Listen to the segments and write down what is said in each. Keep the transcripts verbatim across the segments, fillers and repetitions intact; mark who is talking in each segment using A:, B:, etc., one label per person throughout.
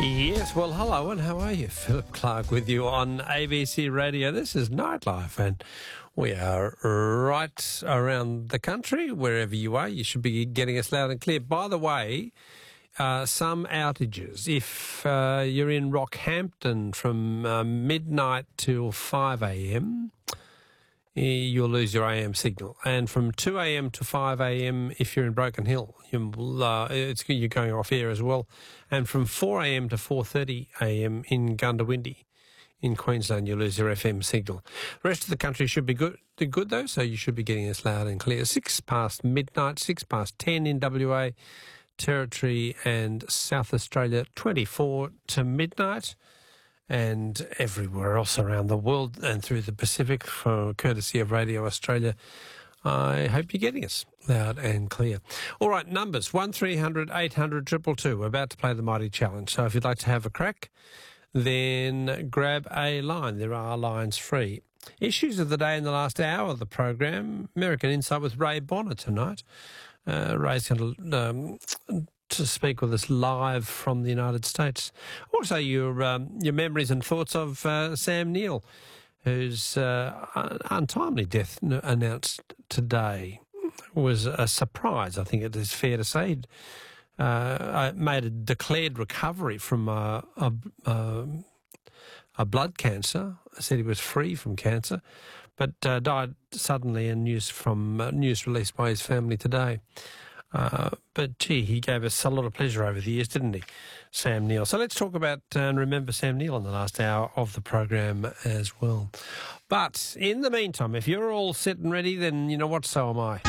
A: Yes, well, hello and how are you? Philip Clark with you on A B C Radio. This is Nightlife and we are right around the country. Wherever you are, you should be getting us loud and clear. By the way, uh, some outages. If uh, you're in Rockhampton from uh, midnight till five a.m, you'll lose your A M signal. And from two a.m. to five a.m, if you're in Broken Hill, you'll, uh, it's, you're going off air as well. And from four a.m. to four thirty a.m. in Gundawindi in Queensland, you'll lose your F M signal. The rest of the country should be good, good though, so you should be getting us loud and clear. Six past midnight, six past ten in W A, Territory and South Australia, twenty-four to midnight. And everywhere else around the world and through the Pacific, for courtesy of Radio Australia. I hope you're getting us loud and clear. All right, numbers, one three hundred eight hundred two two two. We're about to play the Mighty Challenge. So if you'd like to have a crack, then grab a line. There are lines free. Issues of the day in the last hour of the program, American Insight with Ray Bonner tonight. Uh, Ray's going to... Um, to speak with us live from the United States. Also, your um, your memories and thoughts of uh, Sam Neill, whose uh, untimely death announced today was a surprise. I think it is fair to say. Uh, made a declared recovery from uh, a, a, a blood cancer. Said he was free from cancer, but uh, died suddenly. And news from uh, news released by his family today. Uh, but, gee, he gave us a lot of pleasure over the years, didn't he, Sam Neill? So let's talk about uh, and remember Sam Neill in the last hour of the program as well. But in the meantime, if you're all set and ready, then you know what, so am I.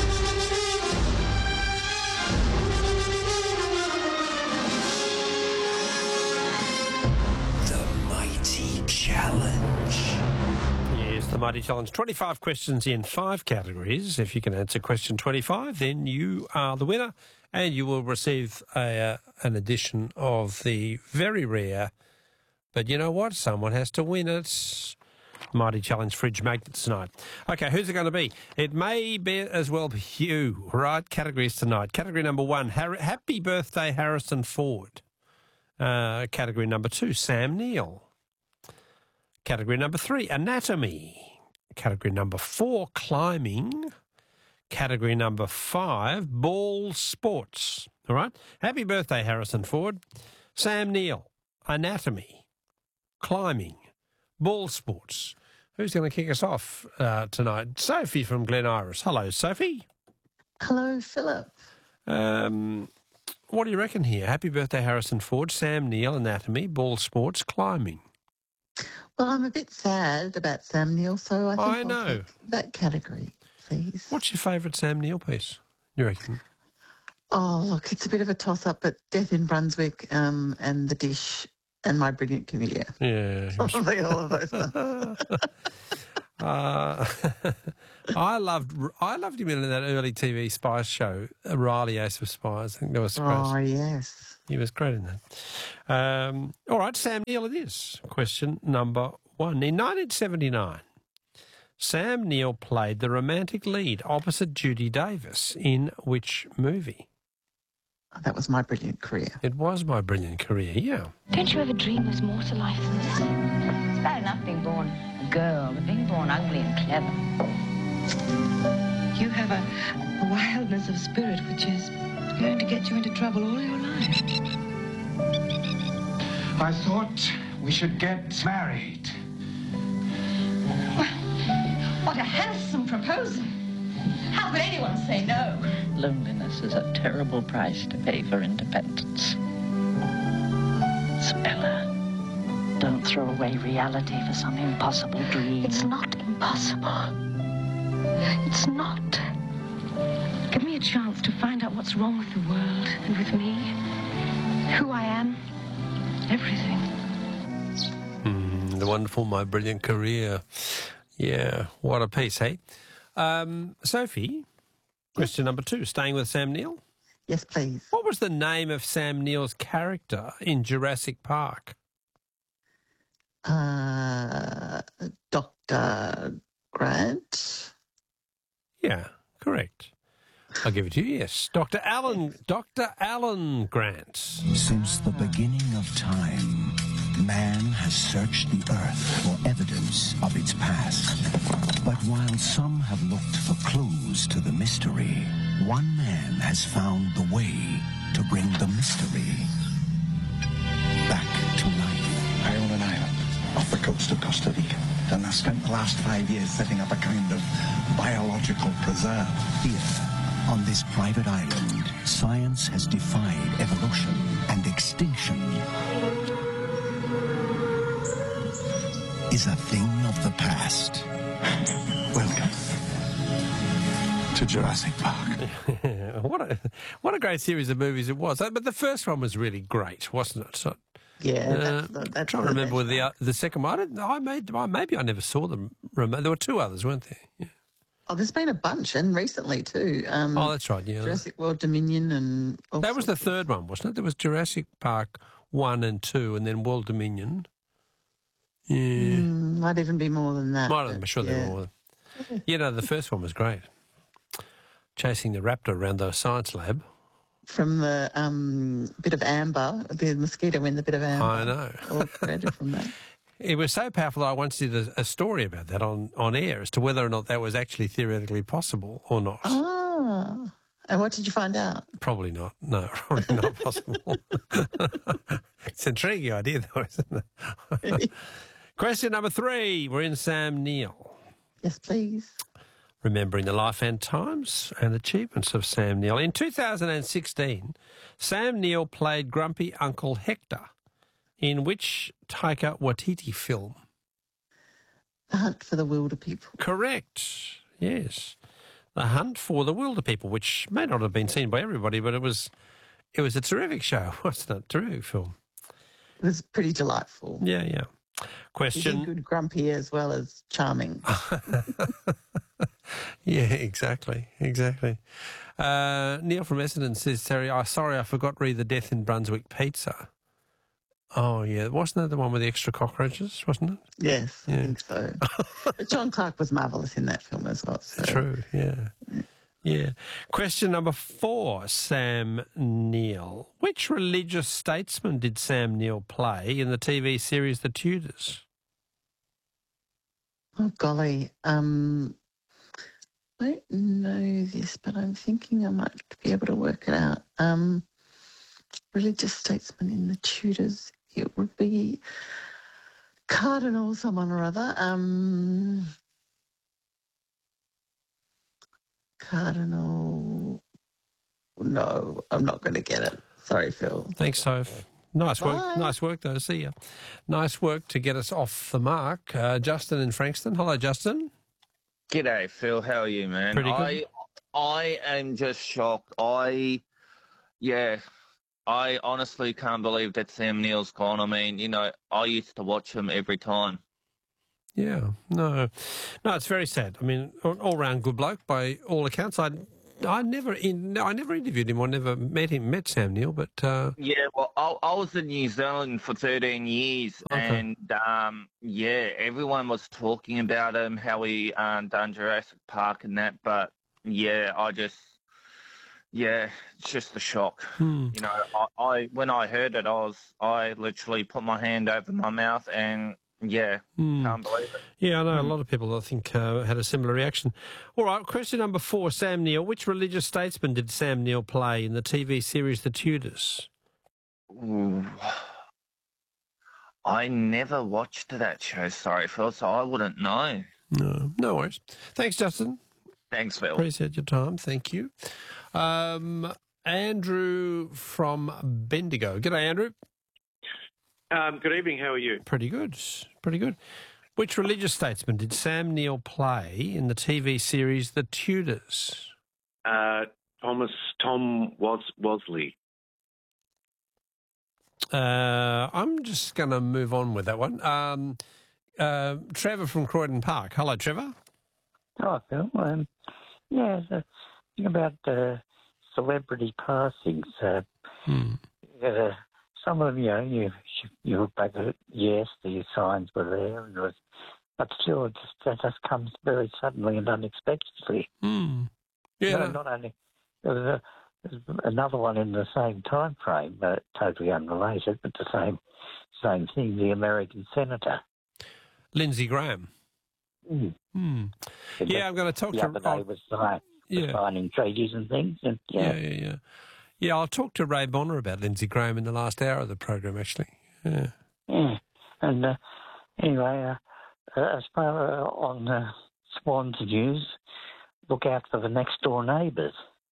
B: The Mighty Challenge.
A: The Mighty Challenge. twenty-five questions in five categories. If you can answer question twenty-five, then you are the winner and you will receive a, uh, an edition of the very rare, but you know what? Someone has to win it. Mighty Challenge fridge magnet tonight. Okay, who's it going to be? It may be as well be you. Right, categories tonight. Category number one, Har- Happy Birthday Harrison Ford. Uh, category number two, Sam Neill. Category number three, anatomy. Category number four, climbing. Category number five, ball sports. All right? Happy birthday, Harrison Ford. Sam Neill, anatomy, climbing, ball sports. Who's going to kick us off uh, tonight? Sophie from Glen Iris. Hello, Sophie.
C: Hello, Philip.
A: Um, what do you reckon here? Happy birthday, Harrison Ford. Sam Neill, anatomy, ball sports, climbing.
C: Well, I'm a bit sad about Sam Neill, so I think
A: I
C: I'll
A: know.
C: take that category, please.
A: What's your favourite Sam Neill piece, you reckon?
C: Oh, look, it's a bit of a toss-up, but Death in Brunswick um, and The Dish and My Brilliant Career.
A: Yeah.
C: Probably all of those ones.
A: uh, I loved I loved him in that early T V Spice show, Riley Ace of Spies. I think that was great.
C: Oh, yes.
A: He was great in that. Um, all right, Sam Neill it is. Question number one. In nineteen seventy-nine, Sam Neill played the romantic lead opposite Judy Davis in which movie?
C: Oh, that was My Brilliant Career.
A: It was My Brilliant Career, yeah.
D: Don't you ever dream there's more to life than this? It's bad enough being born a girl, but being born ugly and clever.
E: You have a, a wildness of spirit which is going to get you into trouble all your life.
F: I thought we should get married.
E: Well, what a handsome proposal. How could anyone say no?
G: Loneliness is a terrible price to pay for independence. Spella, don't throw away reality for some impossible dream.
D: It's not impossible. It's not. Give me a chance to find out what's wrong with the world and with me. Who I am. Everything.
A: Mm, the wonderful My Brilliant Career. Yeah, what a piece, hey? Um, Sophie, question number two, staying with Sam Neill.
C: Yes, please.
A: What was the name of Sam Neill's character in Jurassic Park?
C: Uh, Doctor Grant.
A: Yeah, correct. I'll give it to you, yes. Doctor Alan, Doctor Alan Grant.
B: Since the beginning of time, man has searched the earth for evidence of its past. But while some have looked for clues to the mystery, one man has found the way to bring the mystery back to life.
F: I own an island off the coast of Costa Rica, and I spent the last five years setting up a kind of biological preserve.
B: Here, on this private island, science has defied evolution and extinction is a thing of the past.
F: Welcome to Jurassic Park.
A: what a what a great series of movies it was. But the first one was really great, wasn't it? So,
C: Yeah,
A: uh,
C: that's, the,
A: I'm
C: that's
A: trying
C: the
A: to remember
C: best
A: whether the
C: one.
A: uh, the second one. I, didn't, I made I, maybe I never saw them. Rem- There were two others, weren't there? Yeah.
C: Oh, there's been a bunch, and recently too. Um,
A: Oh, that's right. Yeah,
C: Jurassic World Dominion and all
A: that was the
C: sorts of-
A: third one, wasn't it? There was Jurassic Park one and two, and then World Dominion. Yeah,
C: Mm, might even be more than that.
A: might
C: but
A: have, I'm sure
C: yeah.
A: there were more. Yeah, no, the first one was great. Chasing the raptor around the science lab.
C: From the um, bit of amber, the mosquito in the bit of amber.
A: I know.
C: All created from that.
A: It was so powerful that I once did a, a story about that on, on air as to whether or not that was actually theoretically possible or not.
C: Ah, and what did you find out?
A: Probably not. No, probably not possible. It's an intriguing idea, though, isn't it? Question number three. We're in Sam Neill.
C: Yes, please.
A: Remembering the life and times and achievements of Sam Neill. In two thousand sixteen, Sam Neill played Grumpy Uncle Hector in which Taika Waititi film?
C: The Hunt for the Wilder People.
A: Correct. Yes. The Hunt for the Wilder People, which may not have been seen by everybody, but it was it was a terrific show, wasn't it? Terrific film.
C: It was pretty delightful.
A: Yeah, yeah.
C: He did
A: Question.
C: good grumpy as well as charming.
A: Yeah, exactly, exactly. Uh, Neil from Essendon says, Terry, oh, sorry, I forgot to read The Death in Brunswick Pizza. Oh, yeah. Wasn't that the one with the extra cockroaches, wasn't it?
C: Yes, I
A: Yeah.
C: think so. But John Clark was marvellous in that film as well. So.
A: True, yeah. Yeah. Question number four, Sam Neill. Which religious statesman did Sam Neill play in the T V series The Tudors?
C: Oh, golly. Um, I don't know this, but I'm thinking I might be able to work it out. Um, religious statesman in the Tudors. It would be Cardinal someone or other. Um, Cardinal. No, I'm not going to get it. Sorry, Phil.
A: Thanks, Soph. Nice work.
C: Bye.
A: Nice work, though. See ya. Nice work to get us off the mark. Uh, Justin in Frankston. Hello, Justin.
H: G'day, Phil. How are you, man?
A: Pretty good.
H: I, I am just shocked. I, yeah, I honestly can't believe that Sam Neill's gone. I mean, you know, I used to watch him every time.
A: Yeah, no, no, it's very sad. I mean, all round good bloke by all accounts. I, I never, in, I never interviewed him. I never met him, met Sam Neill, but uh,
H: Yeah, well, I, I was in New Zealand for thirteen years,
A: Okay.
H: and um, yeah, everyone was talking about him, how he um, done Jurassic Park and that. But yeah, I just, yeah, it's just a shock.
A: hmm,
H: You know, I, I when I heard it, I was, I literally put my hand over my mouth, and yeah,
A: hmm.
H: can't believe it.
A: Yeah, I know a lot of people, I think, uh, had a similar reaction. All right, question number four, Sam Neill. Which religious statesman did Sam Neill play in the T V series The Tudors?
H: Ooh. I never watched that show, sorry, Phil, so I wouldn't know.
A: No, no worries. Thanks, Justin.
H: Thanks, Phil.
A: Appreciate your time. Thank you. Um, Andrew from Bendigo. G'day, Andrew.
I: Um, good evening. How are you?
A: Pretty good. Pretty good. Which religious statesman did Sam Neill play in the T V series The Tudors?
I: Uh, Thomas Tom Was Wosley.
A: Uh, I'm just going to move on with that one. Um, uh, Trevor from Croydon Park. Hello, Trevor.
G: Oh, Phil. Um, yeah, the thing about uh, celebrity passings. Uh,
A: Hmm.
G: uh, some of them, you know, you you look back at it. Yes, the signs were there, and it was, but still, it just, that just comes very suddenly and unexpectedly.
A: Hmm. Yeah.
G: No,
A: no-
G: not only there's, a, there's another one in the same time frame, uh, totally unrelated, but the same same thing. The American senator,
A: Lindsey Graham.
G: Mm.
A: Hmm. Yeah, I'm going to talk
G: the
A: to.
G: other day was sign,
A: yeah.
G: signing treaties and things. And,
A: yeah,
G: yeah.
A: yeah, yeah. Yeah, I'll talk to Ray Bonner about Lindsey Graham in the last hour of the program. Actually. Yeah.
G: Yeah, and uh, anyway, uh, uh, as far uh, on uh, Swans News, look out for the next door neighbours.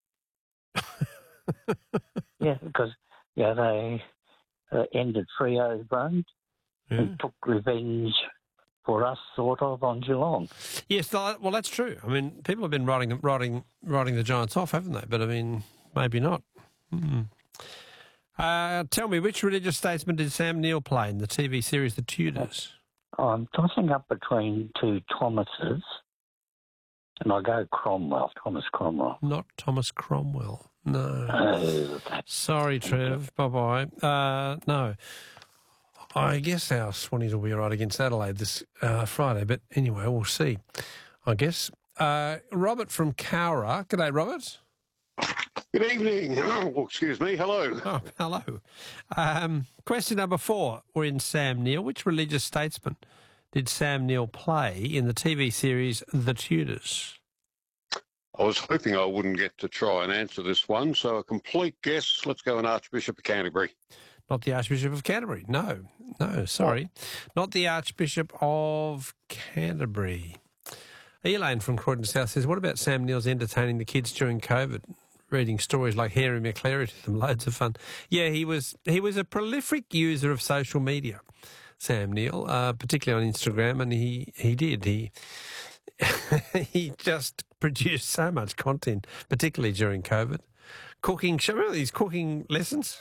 G: yeah, because yeah, they uh, ended Freo's run
A: yeah.
G: and took revenge for us, sort of, on Geelong.
A: Yes, well, that's true. I mean, people have been writing, writing, writing the Giants off, haven't they? But I mean, maybe not. Hmm. Uh, tell me, which religious statesman did Sam Neill play in the T V series The Tudors?
G: I'm tossing up between two Thomases, and I go Cromwell, Thomas Cromwell.
A: Not Thomas Cromwell, no.
G: Oh,
A: Sorry, Trev, bye-bye. Uh, no. I guess our Swannies will be all right against Adelaide this uh, Friday, but anyway, we'll see, I guess. Uh, Robert from Cowra. G'day, Robert.
J: Good evening. Oh, excuse me. Hello.
A: Oh, hello. Um, question number four. We're in Sam Neill. Which religious statesman did Sam Neill play in the T V series The Tudors?
J: I was hoping I wouldn't get to try and answer this one, so a complete guess. Let's go an Archbishop of Canterbury.
A: Not the Archbishop of Canterbury. No, no, sorry. Not the Archbishop of Canterbury. Elaine from Croydon South says, what about Sam Neill's entertaining the kids during COVID? Reading stories like Harry McClary to them, loads of fun. Yeah, he was he was a prolific user of social media, Sam Neill, uh, particularly on Instagram, and he, he did. He he just produced so much content, particularly during COVID. Cooking, remember these cooking lessons?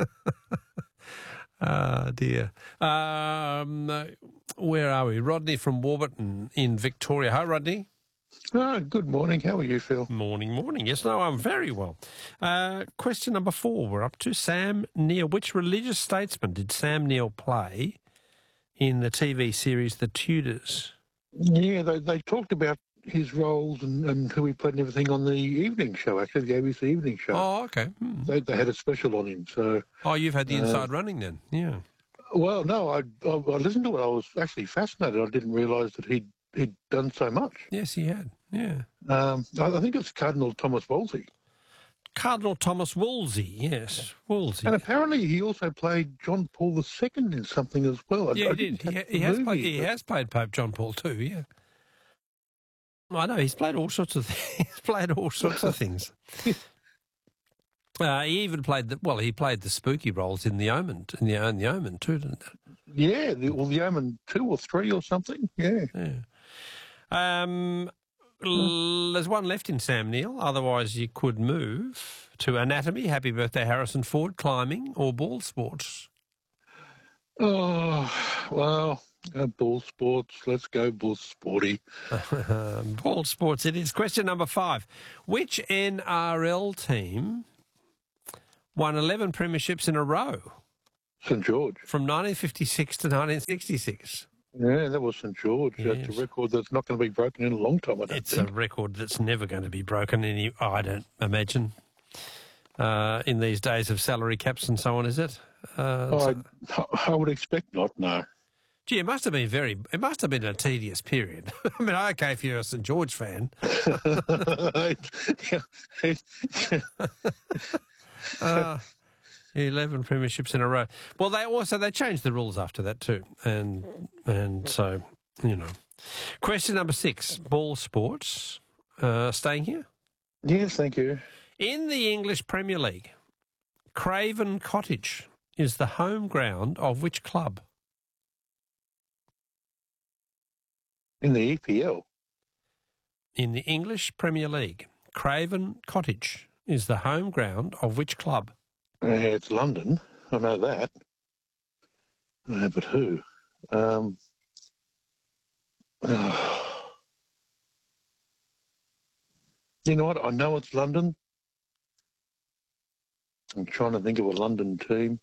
A: Ah, dear. Um, where are we? Rodney from Warburton in Victoria. Hi, Rodney.
K: Oh, good morning. How are you, Phil?
A: Morning, morning. Yes, no, I'm very well. Uh, question number four, we're up to Sam Neill. Which religious statesman did Sam Neill play in the T V series The Tudors?
K: Yeah, they, they talked about his roles and, and who he played and everything on the evening show, actually, the A B C evening show.
A: Oh, okay. Hmm.
K: They, they had a special on him. So.
A: Oh, you've had the inside
K: uh,
A: running then, yeah.
K: Well, no, I, I, I listened to it. I was actually fascinated. I didn't realise that he'd, he'd done so much.
A: Yes, he had, yeah.
K: Um, I, I think it's Cardinal Thomas Wolsey.
A: Cardinal Thomas Wolsey, yes, Wolsey.
K: And apparently he also played John Paul the Second in something as well.
A: Yeah,
K: I,
A: he
K: I
A: did. He, ha- he, has
K: movie,
A: played, he
K: but...
A: has played Pope John Paul too, yeah. I know, he's played all sorts of things. He's played all sorts of things. Uh, he even played the, well, he played the spooky roles in The Omen, in the, in the Omen too, didn't he?
K: Yeah, the, well, The Omen two or three or something, yeah.
A: Yeah. Um, l- there's one left in Sam Neill, otherwise you could move to anatomy, happy birthday Harrison Ford, climbing, or ball sports.
K: Oh, well, uh, ball sports. Let's go ball sporty.
A: Ball sports it is. Question number five. Which N R L team won eleven premierships in a row?
K: St George.
A: From nineteen fifty-six to nineteen sixty-six.
K: Yeah, that was St George.
A: Yes.
K: That's a record that's not going to be broken in a long time, I don't
A: It's
K: think.
A: a record that's never going to be broken, any, I don't imagine, uh, in these days of salary caps and so on, is it? Uh,
K: I,
A: so,
K: I would expect not, no.
A: Gee, it must have been very, it must have been a tedious period. I mean, okay, if you're a St George fan. uh, eleven premierships in a row. Well, they also, they changed the rules after that too. And, and so, you know. Question number six, ball sports. Uh, staying here?
K: Yes, thank you.
A: In the English Premier League, Craven Cottage is the home ground of which club?
K: In the E P L?
A: In the English Premier League, Craven Cottage is the home ground of which club?
K: Uh, it's London. I know that. Uh, but who? Um, oh. You know what? I know it's London. I'm trying to think of a London team.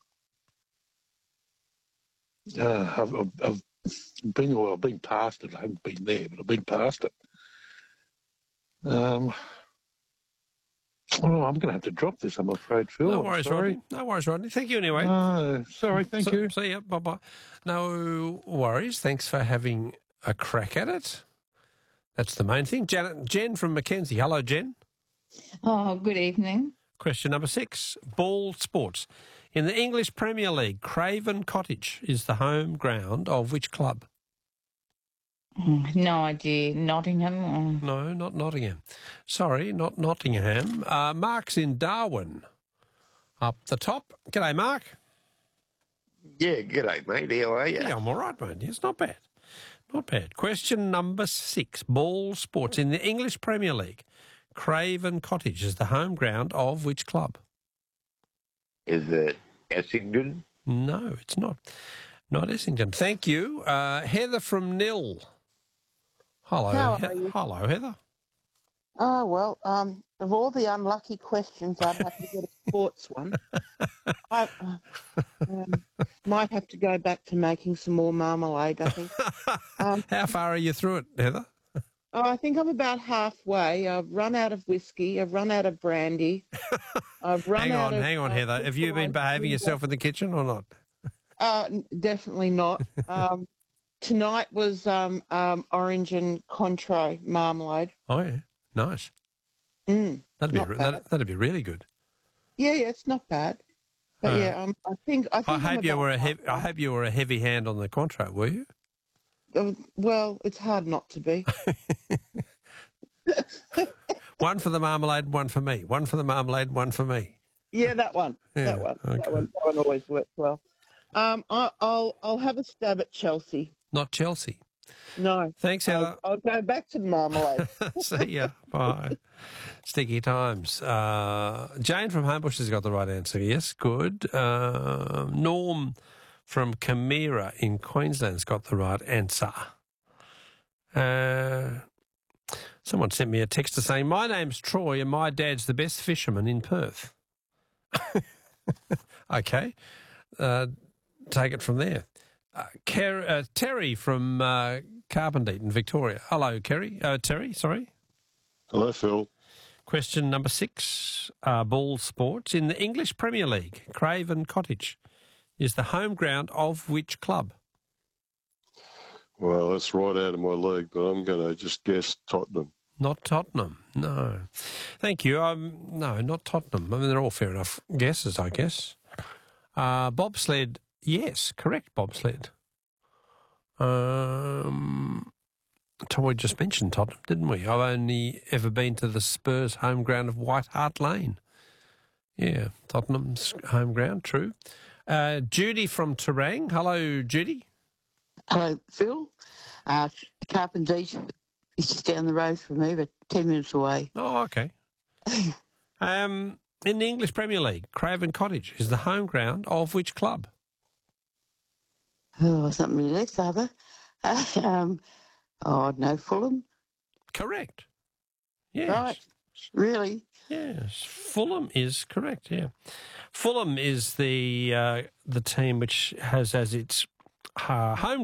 K: Uh, I've, I've, I've been, well, I've been past it. I haven't been there, but I've been past it. Um, Oh, I'm going to have to drop this, I'm afraid, Phil.
A: No
K: I'm
A: worries,
K: sorry.
A: Rodney. No worries, Rodney. Thank you anyway.
K: Uh, sorry, thank
A: So-
K: you.
A: See ya. Bye-bye. No worries. Thanks for having a crack at it. That's the main thing. Janet, Jen from Mackenzie. Hello, Jen.
L: Oh, good evening.
A: Question number six. Ball sports. In the English Premier League, Craven Cottage is the home ground of which club?
L: Mm, No idea. Nottingham? Mm.
A: No, not Nottingham. Sorry, not Nottingham. Uh, Mark's in Darwin. Up the top. G'day, Mark.
M: Yeah, g'day, mate. How are you?
A: Yeah, I'm all right, mate. It's not bad. Not bad. Question number six. Ball sports. In the English Premier League, Craven Cottage is the home ground of which club?
M: Is it Essington?
A: No, it's not. Not Essington. Thank you. Uh, Heather from Nil. Hello.
N: How
A: He-
N: are you?
A: Hello, Heather.
N: Oh, well, um, of all the unlucky questions, I'd have to get a sports one. I uh, um, might have to go back to making some more marmalade, I think. Um,
A: How far are you through it, Heather?
N: oh, I think I'm about halfway. I've run out of whiskey. I've run out of brandy. I've run
A: hang
N: out
A: on,
N: of...
A: hang on,
N: uh,
A: Heather. Have you been behaving yourself in the kitchen or not?
N: Uh, n- definitely not. Um, tonight was um, um, orange and Cointreau marmalade.
A: Oh, yeah. Nice.
N: Mm,
A: That'd be
N: not
A: re-
N: bad.
A: that, that'd be really good.
N: Yeah, yeah, it's not bad. But
A: Uh,
N: yeah, um, I think I
A: I
N: think I'm
A: hope you
N: about
A: were a heavy, I hope you were a heavy hand on the contract, were you?
N: Uh, well, it's hard not to be.
A: One for the marmalade, one for me. One for the marmalade, one for me.
N: Yeah, that one.
A: Yeah,
N: that one.
A: okay.
N: That one. That one always works well. Um, I, I'll I'll have a stab at Chelsea.
A: Not Chelsea.
N: No.
A: Thanks, Heather.
N: I'll, I'll go back to marmalade.
A: See ya. Bye. Sticky times. Uh, Jane from Homebush has got the right answer. Yes, good. Uh, Norm from Camira in Queensland's got the right answer. Uh, someone sent me a text to saying, my name's Troy and my dad's the best fisherman in Perth. Okay. Uh, take it from there. Uh, Ker- uh, Terry from uh, Carpendite in Victoria. Hello, Kerry. Uh, Terry, sorry.
J: Hello, Phil.
A: Question number six, uh, ball sports. In the English Premier League, Craven Cottage is the home ground of which club?
J: Well, that's right out of my league, but I'm going to just guess Tottenham.
A: Not Tottenham, no. Thank you. Um, no, not Tottenham. I mean, they're all fair enough guesses, I guess. Uh, bobsled, yes, correct, bobsled. Um, Toy just mentioned Tottenham, didn't we? I've only ever been to the Spurs home ground of White Hart Lane. Yeah, Tottenham's home ground, true. Uh, Judy from Terang. Hello, Judy.
C: Hello, Phil. Uh, Carpendite is just down the road from me, but ten minutes away.
A: Oh, okay. um, in the English Premier League, Craven Cottage is the home ground of which club?
C: Oh, something really less, other. um, oh, no, Fulham.
A: Correct. Yes.
C: Right. Really?
A: Yes, Fulham is correct. Yeah, Fulham is the uh, the team which has as its uh, home